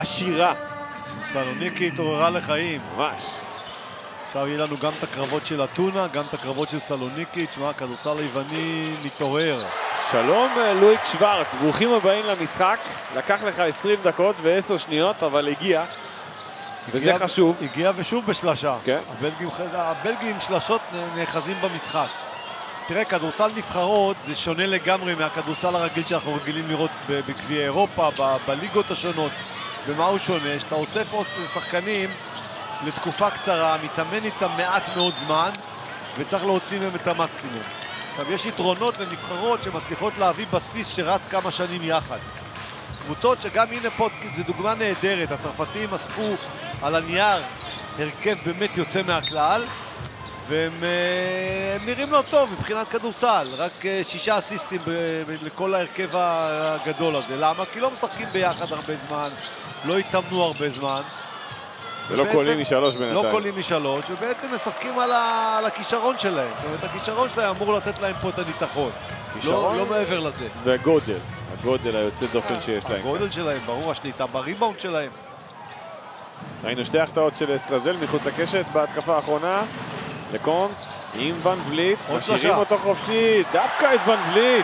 עשירה. סלוניקי התעוררה לחיים. ממש. עכשיו יהיה לנו גם את הקרבות של אתונה, גם את הקרבות של סלוניקי. תשמע, הכדורסל היווני מתעורר. שלום לואיק שוורץ, ברוכים הבאים למשחק. לקח לך 20 דקות ו10 שניות, אבל הגיע. וזה חשוב. הגיע ושוב בשלשה. כן. הבלגים שלשות נאחזים במשחק. תראה, כדורסל נבחרות זה שונה לגמרי מהכדורסל הרגיל שאנחנו רגילים לראות בגביע אירופה, בליגות השונות. ומה הוא שונה? שאתה אוסף שחקנים לתקופה קצרה, מתאמן איתם מעט מאוד זמן, וצריך להוציא מהם את המקסימום. עכשיו, יש יתרונות לנבחרות שמצליחות להביא בסיס שרץ כמה שנים יחד. קבוצות שגם הנה פה, זו דוגמה נהדרת, הצרפתים אספו על הנייר הרכב באמת יוצא מהכלל, והם נראים לא טוב מבחינת כדורסל, רק 6 אסיסטים לכל ההרכב הגדול הזה. למה? כי לא משחקים ביחד הרבה זמן, לא התאמנו הרבה זמן. ולא קולים משלוש בינתיים. לא קולים משלוש, ובעצם משחקים על הכישרון שלהם. זאת אומרת, הכישרון שלהם אמור לתת להם פה את הניצחון. לא מעבר לזה. והגודל, הגודל היוצא דופן שיש להם. הגודל שלהם, ברור, השליטה בריבאונד שלהם. ראינו שתי החטאות של סטרזל מחוץ לקשת בהתקפה האחרונה. לקונט עם ון וליט, משאירים אותו חופשי, דווקא את ון וליט.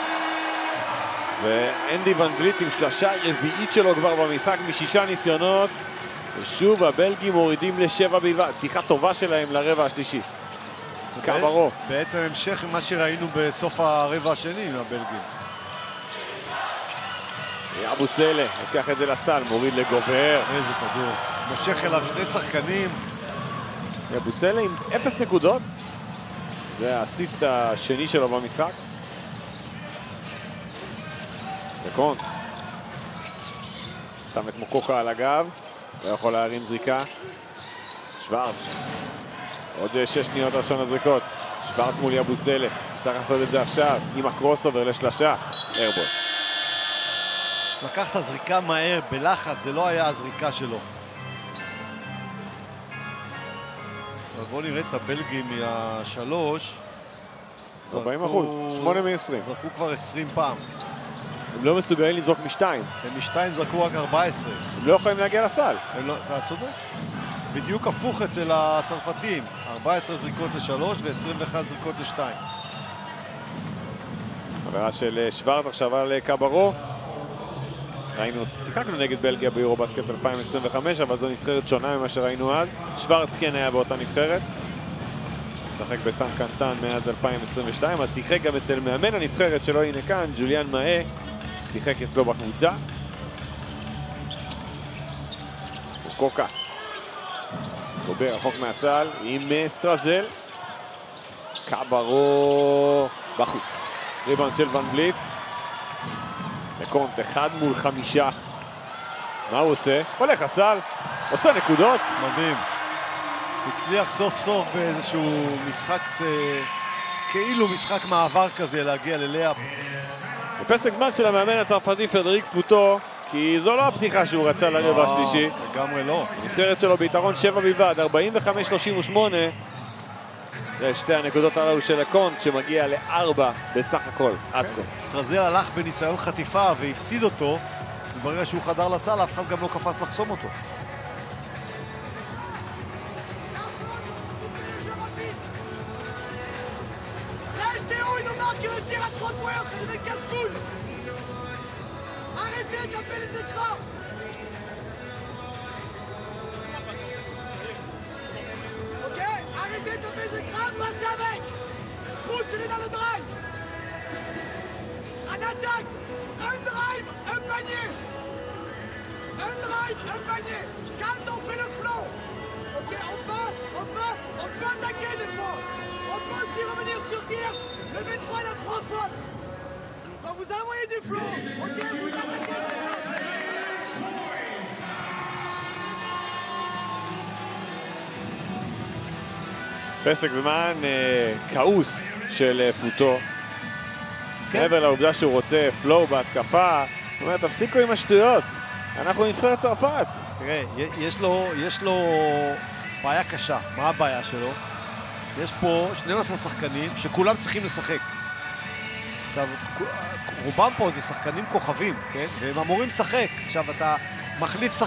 ואנדי ון וליט עם שלשה רביעית שלו כבר במשחק מ6 ניסיונות. ושוב הבלגים מורידים ל7 בלבד, פתיחה טובה שלהם לרבע השלישי. קאברו. בעצם המשך עם מה שראינו בסוף הרבע השני עם הבלגים. אבו סלע, לקח את זה לסל, מוריד לגובר. איזה כדור. מושך אליו שני שחקנים. אבו סלע עם 0 נקודות. זה האסיסט השני שלו במשחק. לקונט. שם את מוקוקה על הגב. לא יכול להרים זריקה. שוורץ. עוד 6 שניות ראשון הזריקות. שוורץ מול אבו סלע. צריך לעשות את זה עכשיו עם הקרוס אובר לשלשה. איירבול. לקח את הזריקה מהר, בלחץ, זה לא היה הזריקה שלו. אבל בואו נראה את הבלגים מה3. 40%, 8 מ-20. זרקו כבר 20 פעם. הם לא מסוגלים לזרוק מ2. הם מ2 זרקו רק 14. הם לא יכולים להגיע לסל. אתה צודק. בדיוק הפוך אצל הצרפתים. 14 זריקות ל3 ו21 זריקות ל2. חברה של שוורץ עכשיו על קאברו. ראינו, שיחקנו נגד בלגיה ביורובסקט 2025, אבל זו נבחרת שונה ממה שראינו אז. שוורץ כן היה באותה נבחרת. שחק בסן קנטן מאז 2022, אז שיחק גם אצל מאמן הנבחרת שלו, הנה כאן, ג'וליאן מאה, שיחק אצלו בקבוצה. קוקה. גובר רחוק מהסל עם סטרזל. קאברו בחוץ. ריבאונד של ון וליט. לקונט 1 מול 5. מה הוא עושה? הולך הסל, עושה נקודות. מדהים. הצליח סוף סוף באיזשהו משחק, כאילו משחק מעבר כזה, להגיע ללאפ. בפסק זמן של המאמן הצרפתי פרדריק פוטו, כי זו לא הפתיחה שהוא רצה לרבע השלישי. לגמרי לא. הנבחרת שלו ביתרון 7 בלבד, 45-38. זה שתי הנקודות הללו של לקונט שמגיע ל4 בסך הכל, עד כה. סטרזל הלך בניסיון חטיפה והפסיד אותו, וברגע שהוא חדר לסל, אף אחד גם לא קפץ לחסום אותו. Arrêtez de taper les écrans, passez avec. Poussez-les dans le drive. En attaque, un drive, un panier. Un drive, un panier. Quand on fait le flow, ok, on passe, on peut attaquer des fois. On peut aussi revenir sur Hirsch. Le 23, il a 3 fautes. Quand vous envoyez du flow, ok, vous attaquez l'espace. פסק זמן כעוס של פוטו. מעבר לעובדה שהוא רוצה פלואו בהתקפה, הוא אומר, תפסיקו עם השטויות, אנחנו נבחרת צרפת. תראה, יש לו בעיה קשה. מה הבעיה שלו? יש פה 12 שחקנים שכולם צריכים לשחק. עכשיו, רובם פה זה שחקנים כוכבים, כן? והם אמורים לשחק. עכשיו אתה מחליף